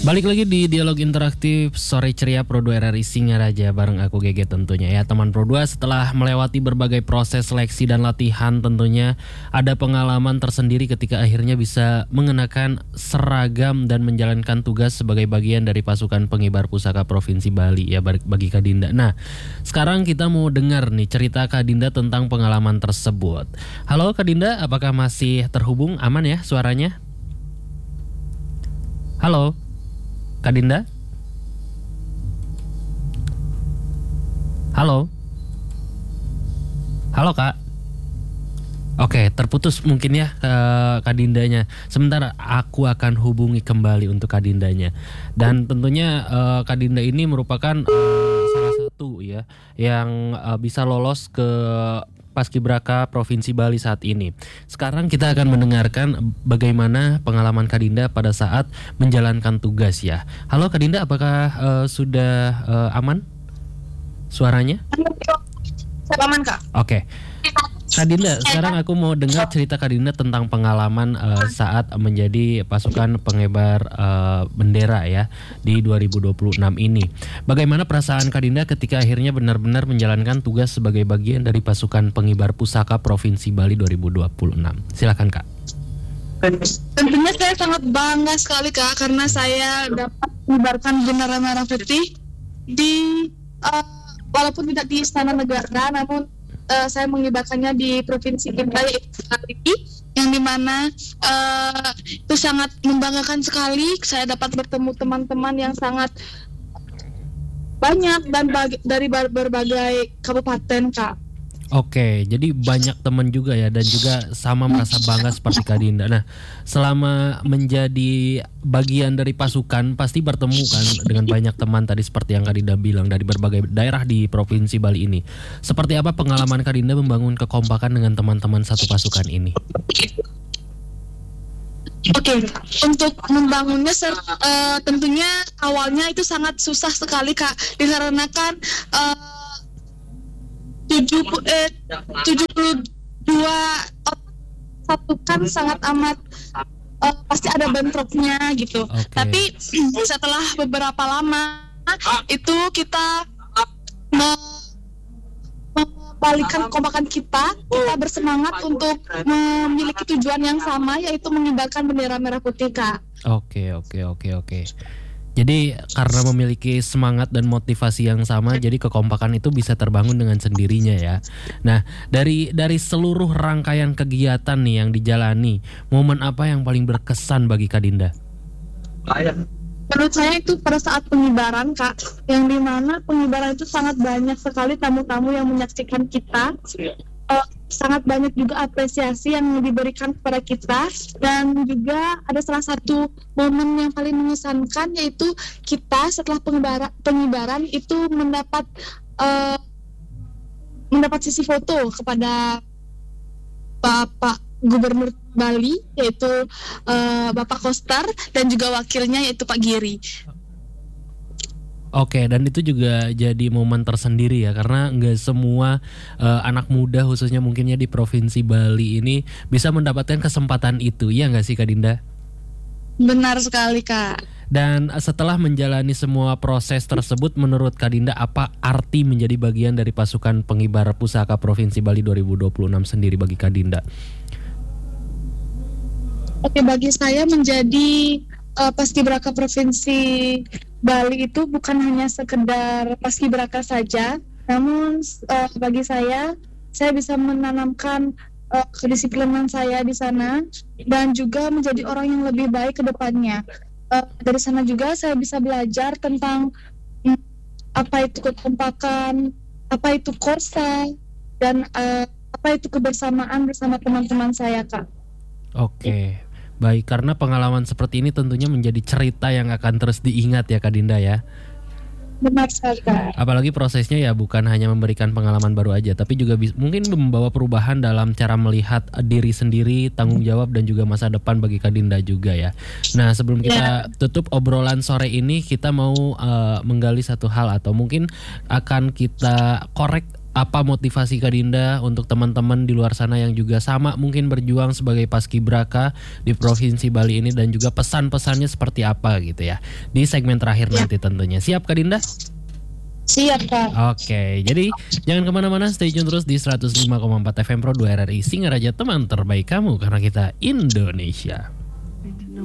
Balik lagi di Dialog Interaktif Sore Ceria Pro 2 RRI Singaraja bareng aku Gege tentunya ya. Teman Pro 2 setelah melewati berbagai proses seleksi dan latihan tentunya ada pengalaman tersendiri ketika akhirnya bisa mengenakan seragam dan menjalankan tugas sebagai bagian dari pasukan pengibar pusaka Provinsi Bali ya bagi Kak Dinda. Nah, sekarang kita mau dengar nih cerita Kak Dinda tentang pengalaman tersebut. Halo Kak Dinda, apakah masih terhubung? Aman ya suaranya? Halo Kak Dinda? Halo? Halo Kak? Oke, terputus mungkin ya Kak Dindanya. Sebentar aku akan hubungi kembali untuk Kak Dindanya. Dan tentunya Kak Dinda ini merupakan salah satu ya yang bisa lolos ke Paskibraka Provinsi Bali saat ini. Sekarang kita akan mendengarkan bagaimana pengalaman Kak Dinda pada saat menjalankan tugas ya. Halo Kak Dinda, apakah sudah aman suaranya? Aman Kak. Oke. Kak Dinda, sekarang aku mau dengar cerita Kak Dinda tentang pengalaman saat menjadi pasukan pengibar bendera ya di 2026 ini. Bagaimana perasaan Kak Dinda ketika akhirnya benar-benar menjalankan tugas sebagai bagian dari pasukan pengibar pusaka Provinsi Bali 2026? Silakan Kak. Tentunya saya sangat bangga sekali Kak karena saya dapat mengibarkan bendera merah putih di walaupun tidak di Istana Negara, namun saya mengibarkannya di Provinsi Bali yang dimana itu sangat membanggakan sekali. Saya dapat bertemu teman-teman yang sangat banyak dan dari berbagai kabupaten Kak. Oke, jadi banyak teman juga ya dan juga sama merasa bangga seperti Kak Dinda. Nah, selama menjadi bagian dari pasukan pasti bertemu kan dengan banyak teman tadi seperti yang Kak Dinda bilang dari berbagai daerah di Provinsi Bali ini. Seperti apa pengalaman Kak Dinda membangun kekompakan dengan teman-teman satu pasukan ini? Oke, untuk membangunnya tentunya awalnya itu sangat susah sekali Kak, dikarenakan 72 pasukan sangat amat pasti ada bentroknya gitu. Okay. Tapi setelah beberapa lama itu kita membalikan kekompakan kita bersemangat untuk memiliki tujuan yang sama, yaitu mengibarkan bendera merah putih Kak. Oke. Jadi karena memiliki semangat dan motivasi yang sama, jadi kekompakan itu bisa terbangun dengan sendirinya ya. Nah, dari seluruh rangkaian kegiatan nih yang dijalani, momen apa yang paling berkesan bagi Kak Dinda? Menurut saya itu pada saat pengibaran Kak, yang dimana pengibaran itu sangat banyak sekali tamu-tamu yang menyaksikan kita. Sangat banyak juga apresiasi yang diberikan kepada kita, dan juga ada salah satu momen yang paling mengesankan, yaitu kita setelah pengibaran itu mendapat sesi foto kepada Bapak Gubernur Bali, yaitu Bapak Koster, dan juga wakilnya yaitu Pak Giri. Oke, dan itu juga jadi momen tersendiri ya, karena nggak semua anak muda khususnya mungkinnya di Provinsi Bali ini bisa mendapatkan kesempatan itu, ya nggak sih Kak Dinda? Benar sekali Kak. Dan setelah menjalani semua proses tersebut, menurut Kak Dinda apa arti menjadi bagian dari pasukan pengibar pusaka Provinsi Bali 2026 sendiri bagi Kak Dinda? Oke, bagi saya menjadi Paskibraka Provinsi Bali itu bukan hanya sekedar paskibraka saja, namun bagi saya bisa menanamkan kedisiplinan saya di sana dan juga menjadi orang yang lebih baik ke depannya. Dari sana juga saya bisa belajar tentang apa itu kekompakan, apa itu korsa, dan apa itu kebersamaan bersama teman-teman saya Kak. Oke. Baik, karena pengalaman seperti ini tentunya menjadi cerita yang akan terus diingat ya Kak Dinda ya. Benar sekali Kak. Apalagi prosesnya ya bukan hanya memberikan pengalaman baru aja, tapi juga mungkin membawa perubahan dalam cara melihat diri sendiri, tanggung jawab dan juga masa depan bagi Kak Dinda juga ya. Nah, sebelum kita tutup obrolan sore ini, kita mau menggali satu hal atau mungkin akan kita korek apa motivasi Kak Dinda untuk teman-teman di luar sana yang juga sama mungkin berjuang sebagai paskibraka di Provinsi Bali ini, dan juga pesan-pesannya seperti apa gitu ya di segmen terakhir nanti tentunya. Siap Kak Dinda? Siap, Kak. Oke, jadi jangan kemana-mana, stay tune terus di 105,4 FM Pro 2 RRI Singaraja, teman terbaik kamu karena kita Indonesia.